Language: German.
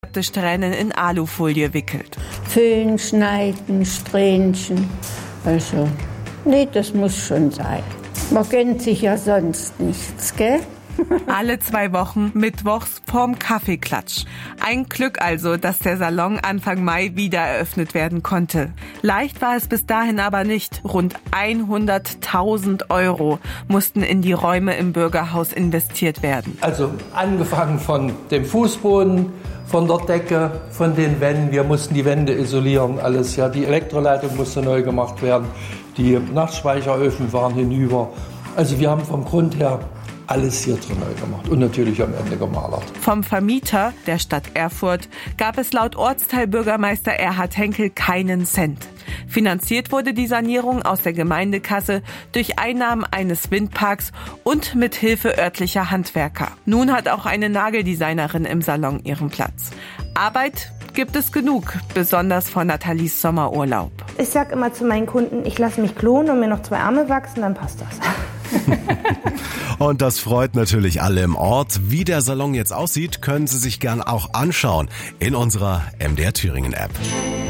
Strähnen in Alufolie wickelt. Füllen, schneiden, strähnchen. Also, nee, das muss schon sein. Man gönnt sich ja sonst nichts, gell? Alle 2 Wochen mittwochs vorm Kaffeeklatsch. Ein Glück also, dass der Salon Anfang Mai wieder eröffnet werden konnte. Leicht war es bis dahin aber nicht. Rund 100.000 € mussten in die Räume im Bürgerhaus investiert werden. Also angefangen von dem Fußboden, von der Decke, von den Wänden. Wir mussten die Wände isolieren, alles. Ja, die Elektroleitung musste neu gemacht werden. Die Nachtspeicheröfen waren hinüber. Also wir haben vom Grund her alles hier drin neu gemacht und natürlich am Ende gemalert. Vom Vermieter, der Stadt Erfurt, gab es laut Ortsteilbürgermeister Erhard Henkel keinen Cent. Finanziert wurde die Sanierung aus der Gemeindekasse durch Einnahmen eines Windparks und mit Hilfe örtlicher Handwerker. Nun hat auch eine Nageldesignerin im Salon ihren Platz. Arbeit gibt es genug, besonders vor Nathalies Sommerurlaub. Ich sag immer zu meinen Kunden, ich lasse mich klonen und mir noch 2 Arme wachsen, dann passt das. Und das freut natürlich alle im Ort. Wie der Salon jetzt aussieht, können Sie sich gern auch anschauen in unserer MDR Thüringen App.